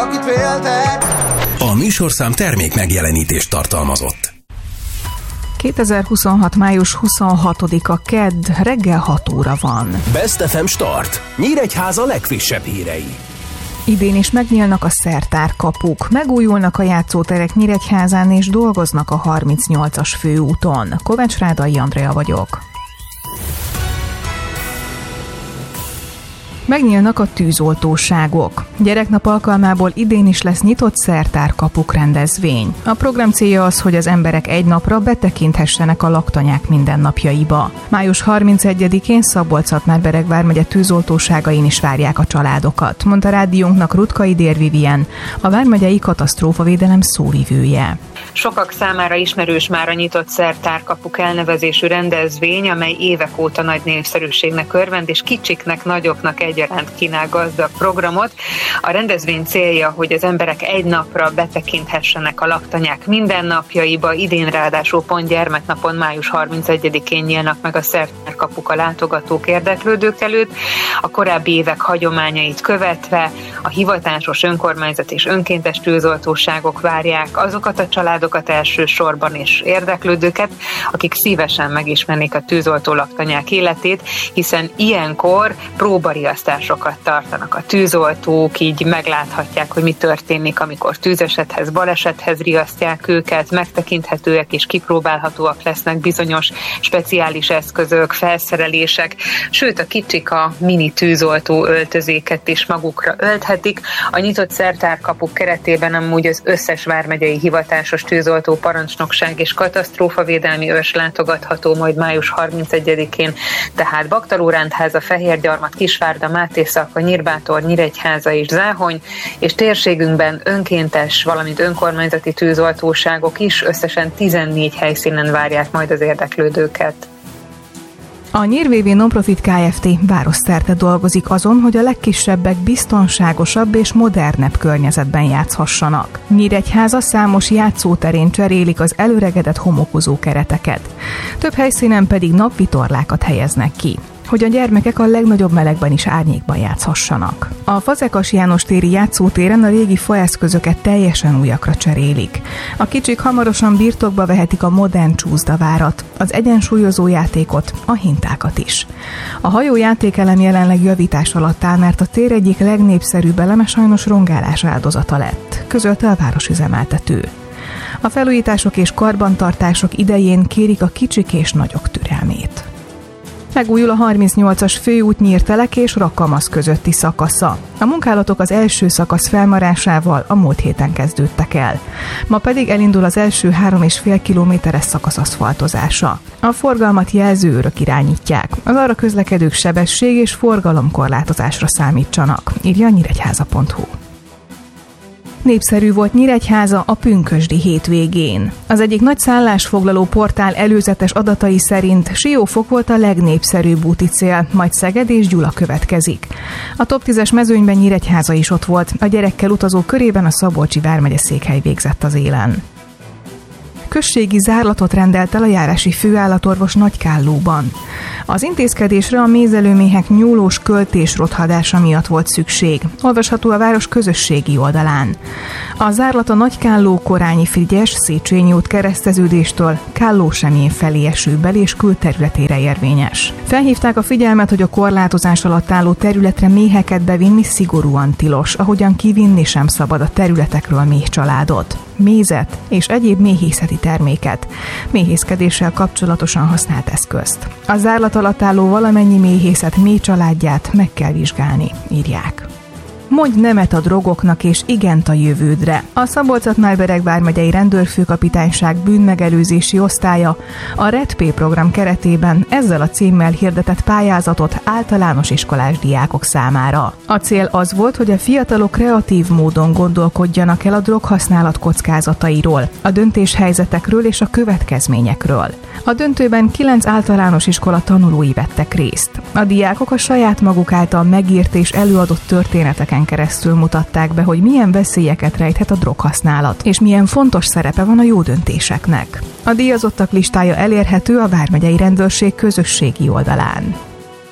akit féltek. A műsorszám termék megjelenítést tartalmazott. 2026. május 26-a kedd, reggel 6 óra van. Best FM Start. Nyíregyháza legfrissebb hírei. Idén is megnyílnak a szertárkapuk, megújulnak a játszóterek Nyíregyházán és dolgoznak a 38-as főúton. Kovács Rádai Andrea vagyok. Megnyílnak a tűzoltóságok. Gyereknap alkalmából idén is lesz nyitott szertárkapuk rendezvény. A program célja az, hogy az emberek egy napra betekinthessenek a laktanyák mindennapjaiba. Május 31-én Szabolcs-Szatmár-Bereg vármegye tűzoltóságain is várják a családokat, mondta rádiónknak Rutkai Dér Vivien, a vármegyei katasztrófavédelem szóvivője. Sokak számára ismerős már a nyitott szertárkapuk elnevezésű rendezvény, amely évek óta nagy népszerűségnek örvend, és kicsiknek, nagyoknak egyaránt kínál gazdag programot. A rendezvény célja, hogy az emberek egy napra betekinthessenek a laktanyák mindennapjaiba, idén ráadásul pont gyermeknapon, május 31-én nyílnak meg a szertárkapuk a látogatók, érdeklődők előtt. A korábbi évek hagyományait követve a hivatásos önkormányzat és önkéntes tűzoltóságok várják azokat a családokat elsősorban és érdeklődőket, akik szívesen megismernék a tűzoltó laktanyák életét, hiszen ilyenkor próbariasztásokat tartanak a tűzoltók, így megláthatják, hogy mi történik, amikor tűzesethez, balesethez riasztják őket, megtekinthetőek és kipróbálhatóak lesznek bizonyos speciális eszközök, felszerelések, sőt a kicsik a mini tűzoltó öltözéket is magukra ölthetik. A nyitott szertárkapuk keretében amúgy az összes vármegyei hivatásos tűzoltó parancsnokság és katasztrófavédelmi őrs látogatható majd május 31-én, tehát Baktalórántháza, Fehérgyarmat, Kisvárda, Mátészalka, Nyírbátor, Nyíregyháza és Záhony, és térségünkben önkéntes, valamint önkormányzati tűzoltóságok is összesen 14 helyszínen várják majd az érdeklődőket. A NYIR-VV Nonprofit Kft. Városszerte dolgozik azon, hogy a legkisebbek biztonságosabb és modernebb környezetben játszhassanak. Nyíregyháza számos játszóterén cserélik az előregedett homokozó kereteket. Több helyszínen pedig napvitorlákat helyeznek ki, hogy a gyermekek a legnagyobb melegben is árnyékban játszhassanak. A Fazekas János téri játszótéren a régi faeszközöket teljesen újakra cserélik. A kicsik hamarosan birtokba vehetik a modern csúszdavárat, az egyensúlyozó játékot, a hintákat is. A hajójátékelem jelenleg javítás alatt áll, mert a tér egyik legnépszerűbb eleme sajnos rongálás áldozata lett, közölte a városüzemeltető. A felújítások és karbantartások idején kérik a kicsik és nagyok türelmét. Megújul a 38-as főút Nyírtelek és Rakkamasz közötti szakasza. A munkálatok az első szakasz felmarásával a múlt héten kezdődtek el. Ma pedig elindul az első 3,5 kilométeres szakasz aszfaltozása. A forgalmat jelzőőrök irányítják. Az arra közlekedők sebesség és forgalomkorlátozásra számítsanak, írja a nyíregyháza.hu. Népszerű volt Nyíregyháza a pünkösdi hétvégén. Az egyik nagy szállásfoglaló portál előzetes adatai szerint Siófok volt a legnépszerűbb úti cél, majd Szeged és Gyula következik. A top 10-es mezőnyben Nyíregyháza is ott volt, a gyerekkel utazó körében a Szabolcsi vármegye székhely végzett az élen. Községi zárlatot rendelt el a járási főállatorvos Nagykállóban. Az intézkedésre a mézelőméhek nyúlós költés-rothadása miatt volt szükség. Olvasható a város közösségi oldalán. A zárlat a Nagykálló Korányi Frigyes Széchenyi út kereszteződéstől Kálló-Semjén felé eső bel- és külterületére érvényes. Felhívták a figyelmet, hogy a korlátozás alatt álló területre méheket bevinni szigorúan tilos, ahogyan kivinni sem szabad a területekről méhcsaládot, mézet és egyéb méhészeti terméket, méhészkedéssel kapcsolatosan használt eszközt. A zárlat alatt álló valamennyi méhészet méhcsaládját meg kell vizsgálni, írják. Mondj nemet a drogoknak és igent a jövődre. A Szabolcs-Szatmár-Bereg vármegyei rendőrfőkapitányság bűnmegelőzési osztálya a REDP program keretében ezzel a címmel hirdetett pályázatot általános iskolás diákok számára. A cél az volt, hogy a fiatalok kreatív módon gondolkodjanak el a droghasználat kockázatairól, a döntéshelyzetekről és a következményekről. A döntőben 9 általános iskola tanulói vettek részt. A diákok a saját maguk által megírt és előadott történeteken keresztül mutatták be, hogy milyen veszélyeket rejthet a droghasználat, és milyen fontos szerepe van a jó döntéseknek. A díjazottak listája elérhető a vármegyei rendőrség közösségi oldalán.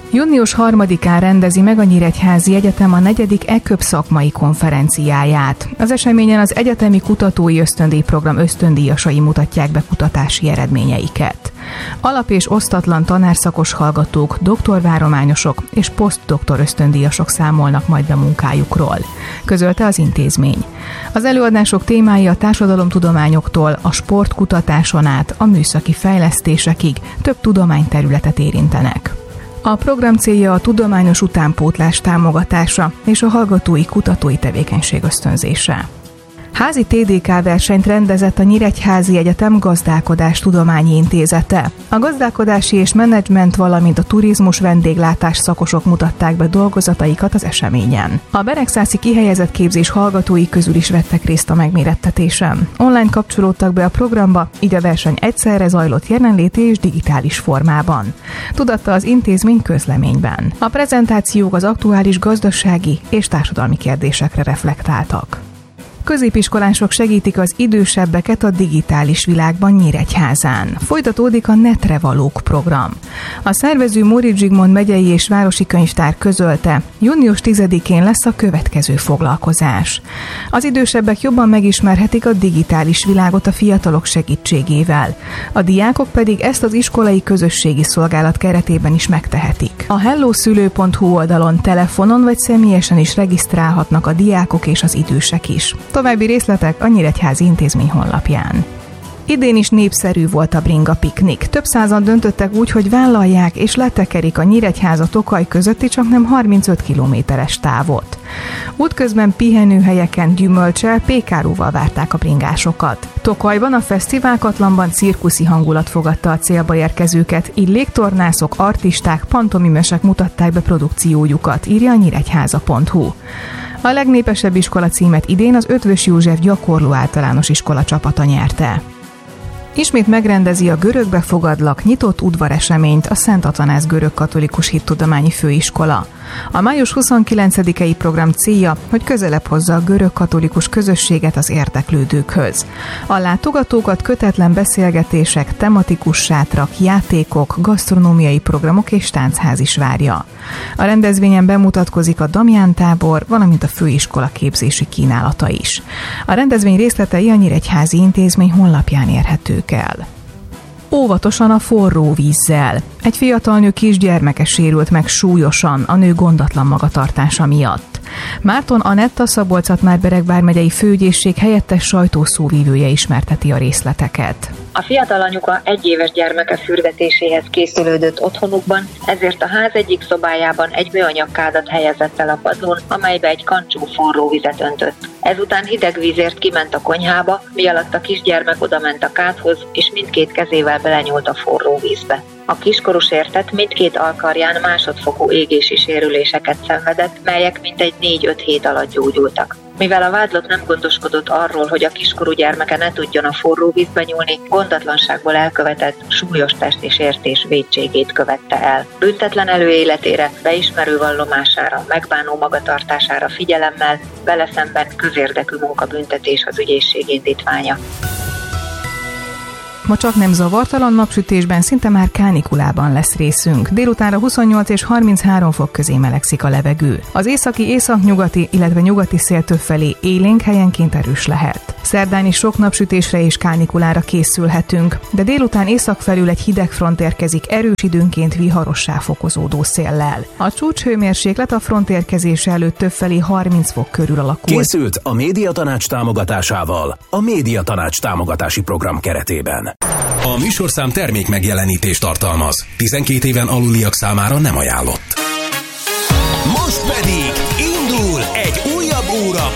Június 3-án rendezi meg a Nyíregyházi Egyetem a 4. EKÖB szakmai konferenciáját. Az eseményen az egyetemi kutatói ösztöndíjprogram ösztöndíjasai mutatják be kutatási eredményeiket. Alap- és osztatlan tanárszakos hallgatók, doktorvárományosok és posztdoktor ösztöndíjasok számolnak majd be munkájukról, közölte az intézmény. Az előadások témái a társadalomtudományoktól a sportkutatáson át a műszaki fejlesztésekig több tudományterületet érintenek. A program célja a tudományos utánpótlás támogatása és a hallgatói kutatói tevékenység ösztönzése. Házi TDK versenyt rendezett a Nyíregyházi Egyetem Gazdálkodás Tudományi Intézete. A gazdálkodási és menedzsment, valamint a turizmus vendéglátás szakosok mutatták be dolgozataikat az eseményen. A beregszászi kihelyezett képzés hallgatói közül is vettek részt a megmérettetésen. Online kapcsolódtak be a programba, így a verseny egyszerre zajlott jelenléti és digitális formában, tudatta az intézmény közleményben. A prezentációk az aktuális gazdasági és társadalmi kérdésekre reflektáltak. Középiskolások segítik az idősebbeket a digitális világban Nyíregyházán. Folytatódik a Netre valók program. A szervező Móricz Zsigmond megyei és városi könyvtár közölte, június 10-én lesz a következő foglalkozás. Az idősebbek jobban megismerhetik a digitális világot a fiatalok segítségével. A diákok pedig ezt az iskolai közösségi szolgálat keretében is megtehetik. A helloszülő.hu oldalon telefonon vagy személyesen is regisztrálhatnak a diákok és az idősek is. További részletek a Nyíregyházi Intézmény honlapján. Idén is népszerű volt a bringa piknik. Több százan döntöttek úgy, hogy vállalják és letekerik a Nyíregyháza-Tokaj közötti csaknem 35 kilométeres távot. Útközben pihenőhelyeken gyümölccsel, pékáróval várták a bringásokat. Tokajban a fesztiválkatlanban cirkuszi hangulat fogadta a célba érkezőket, így légtornászok, artisták, pantomimesek mutatták be produkciójukat, írja a nyíregyháza.hu. A legnépesebb iskola címet idén az Eötvös József gyakorló általános iskola csapata nyerte. Ismét megrendezi a Görögbe fogadlak nyitott udvareseményt a Szent Atanász Görögkatolikus Hittudományi Főiskola. A május 29-i program célja, hogy közelebb hozza a görögkatolikus közösséget az érdeklődőkhöz. A látogatókat kötetlen beszélgetések, tematikus sátrak, játékok, gasztronómiai programok és táncház is várja. A rendezvényen bemutatkozik a Damján tábor, valamint a főiskola képzési kínálata is. A rendezvény részletei a Nyíregyházi Intézmény honlapján érhetők el. Óvatosan a forró vízzel. Egy fiatal nő kisgyermeke sérült meg súlyosan a nő gondatlan magatartása miatt. Márton Anett, a Szabolcs-Szatmár-Bereg vármegyei főügyészség helyettes sajtószóvivője ismerteti a részleteket. A fiatal anyuka 1 éves gyermeke fürdetéséhez készülődött otthonukban, ezért a ház egyik szobájában egy műanyag kádat helyezett el a padlón, amelybe egy kancsó forró vizet öntött. Ezután hideg vízért kiment a konyhába, mi alatt a kisgyermek odament a kádhoz, és mindkét kezével belenyúlt a forró vízbe. A kiskorú sértett mindkét alkarján másodfokú égési sérüléseket szenvedett, melyek mintegy 4-5 hét alatt gyógyultak. Mivel a vádlott nem gondoskodott arról, hogy a kiskorú gyermeke ne tudjon a forró vízbe nyúlni, gondatlanságból elkövetett súlyos testi sértés vétségét követte el. Büntetlen előéletére, beismerő vallomására, megbánó magatartására figyelemmel, vele szemben közérdekű munkabüntetés az ügyészség indítványa. Ma csak nem zavartalan napsütésben, szinte már kánikulában lesz részünk. Délutánra 28 és 33 fok közé melegszik a levegő. Az északi, északnyugati, illetve nyugati szél többfelé élénk, helyenként erős lehet. Szerdán is sok napsütésre és kánikulára készülhetünk, de délután észak felül egy hideg front érkezik erős időnként viharossá fokozódó széllel. A csúcshőmérséklet a front érkezése előtt többfelé 30 fok körül alakul. Készült a Médiatanács támogatásával a Médiatanács támogatási program keretében. A műsorszám termék megjelenítést tartalmaz. 12 éven aluliak számára nem ajánlott. Most pedig indul egy újabb óra